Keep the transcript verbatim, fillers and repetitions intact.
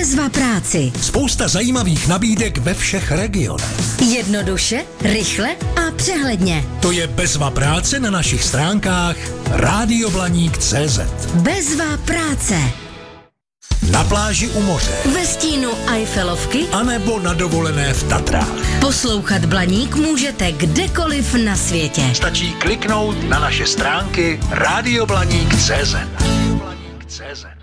Bezva práci. Spousta zajímavých nabídek ve všech regionech. Jednoduše, rychle a přehledně. To je Bezva práce na našich stránkách radioblaník tečka cé zet. Bezva práce. Na pláži u moře. Ve stínu Eiffelovky. A nebo na dovolené v Tatrách. Poslouchat Blaník můžete kdekoliv na světě. Stačí kliknout na naše stránky radioblaník tečka cé zet.